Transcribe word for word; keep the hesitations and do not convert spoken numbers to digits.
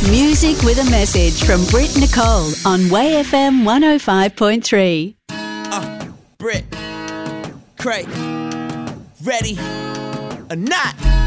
Music with a message from Britt Nicole on Way F M one oh five point three. Uh, Britt, Craig, ready or not?